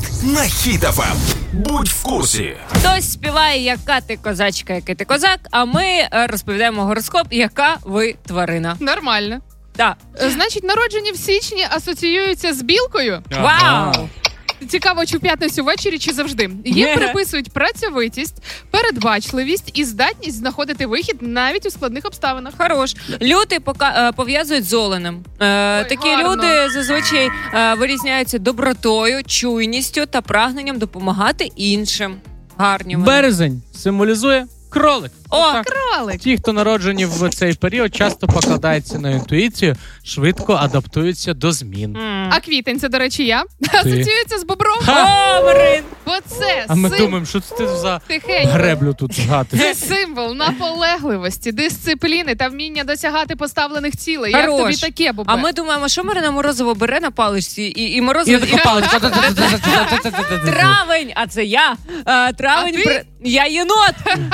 на Хіт ФМ. Будь в курсі. Хтось співає, яка ти козачка, який ти козак, а ми розповідаємо гороскоп, яка ви тварина. Нормально. Так. Значить, народжені в січні асоціюються з білкою. Вау! Цікаво, чи в п'ятницю ввечері, чи завжди. Їм приписують працьовитість, передбачливість і здатність знаходити вихід навіть у складних обставинах. Хорош. Лютий пов'язують з оленем. Такі гарно. люди зазвичай вирізняються добротою, чуйністю та прагненням допомагати іншим. Гарні вони. Березень символізує кролик. О, Кролик. Ті, хто народжені в цей період, часто покладаються на інтуїцію, швидко адаптуються до змін. А квітень, це, до речі, я. Асоціюється з бобром. О, Марин! Бо це А ми думаємо, що це за тихенько. греблю тут згати. Це символ наполегливості, дисципліни та вміння досягати поставлених цілей. Як Хорош. тобі таке, Бобе? А ми думаємо, що Марина Морозова бере на паличці і Морозова... І така паличка. Травень, а це я. Травень, А ти? я єнот.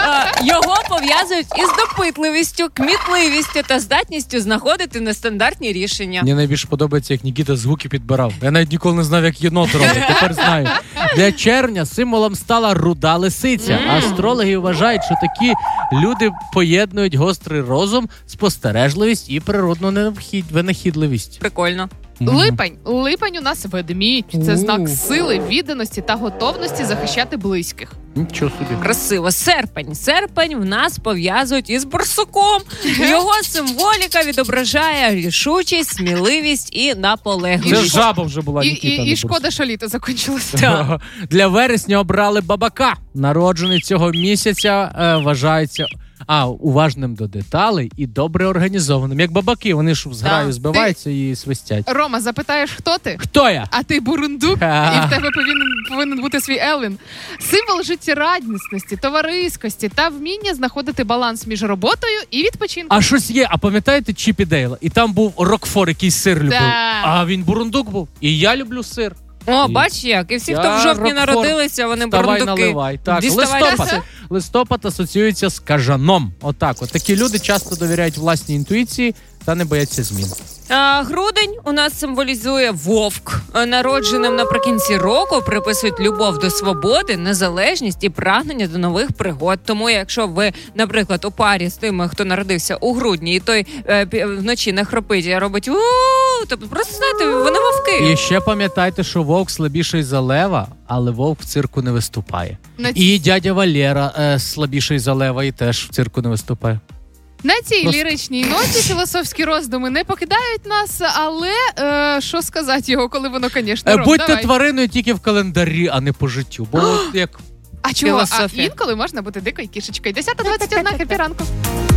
Його пов'язують із допитливістю, кмітливістю та здатністю знаходити нестандартні рішення. Мені найбільше подобається, як Нікіта звуки підбирав. Я навіть ніколи не знав, як єнот робить. Тепер знаю. Для червня символом стала руда лисиця. Астрологи вважають, що такі люди поєднують гострий розум, спостережливість і природну винахідливість. Прикольно. Липень у нас ведмідь. Це знак сили, відданості та готовності захищати близьких. Нічого собі. Красиво. Серпень в нас пов'язують із борсуком. Його символіка відображає рішучість, сміливість і Це наполегливість. жаба вже була, І Нікіта. і шкода, що літо закінчилося. Для вересня обрали бабака. Народжений цього місяця вважається уважним до деталей і добре організованим. Як бабаки, вони ж в зграю збиваються і свистять. Рома, запитаєш, хто ти? Хто я? А ти бурундук, і в тебе повинен бути свій Елвін. Символ життєрадісності, товариськості та вміння знаходити баланс між роботою і відпочинком. А щось є, а пам'ятаєте Чіп і Дейла? І там був Рокфор, який сир любив. Да. А він бурундук був. І я люблю сир. О, бач як. І всі, хто в жовтні народилися, вони Вставай, бурундуки. наливай. Так, Діставайте. листопад асоціюється з кажаном. Отак от. Такі люди часто довіряють власній інтуїції та не бояться змін. Грудень у нас символізує вовк. Народженим наприкінці року приписують любов до свободи, незалежність і прагнення до нових пригод. Тому якщо ви, наприклад, у парі з тими, хто народився у грудні, і той вночі не хропить, а робить то просто, знаєте, вони вовки. І ще пам'ятайте, що вовк слабіший за лева, але вовк в цирку не виступає. І дядя Валера слабіший за лева і теж в цирку не виступає. На цій ліричній ноті філософські роздуми не покидають нас, але що сказати його, коли воно, звісно, Будьте твариною тільки в календарі, а не по життю. Бо от як... А чого? А Філософія. інколи можна бути дикою кішечкою. 10:21, хеппі ранку.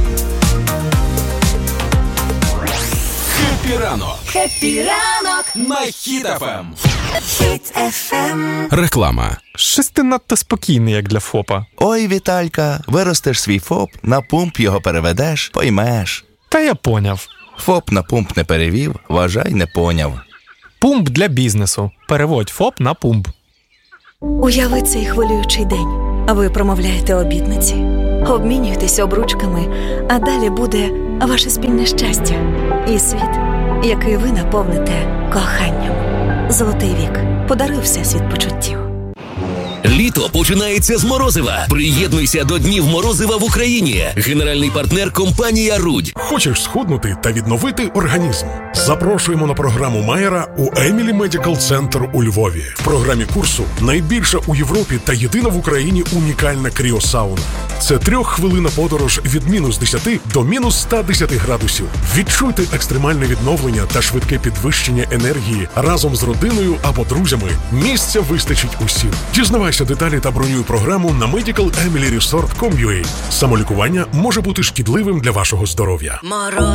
Хеппі ранок. Хеппі ранок. На Хіт ФМ. Хіт FM. Реклама. Щось ти надто спокійний, як для ФОПа. Ой, Віталька, виростеш свій ФОП, на пумп його переведеш, поймеш. Та я поняв. ФОП на пумп не перевів, вважай, не поняв. Пумп для бізнесу. Переводь ФОП на пумп. Уяви цей хвилюючий день. Ви промовляєте обітниці, обмінюєтесь обручками, а далі буде ваше спільне щастя і світ, який ви наповните коханням. Золотий вік. Подаруй всесвіт почуттів. Літо починається з морозива. Приєднуйся до Днів морозива в Україні. Генеральний партнер – компанія «Рудь». Хочеш схуднути та відновити організм? Запрошуємо на програму Майера у Емілі Медикал Центр у Львові. В програмі курсу найбільша у Європі та єдина в Україні унікальна кріосауна. Це 3-хвилинна подорож від -10 до -110 градусів. Відчуйте екстремальне відновлення та швидке підвищення енергії разом з родиною або друзями. Місця вистачить усім. Дізнавайся деталі та бронюй програму на medicalemily.com.ua. Самолікування може бути шкідливим для вашого здоров'я.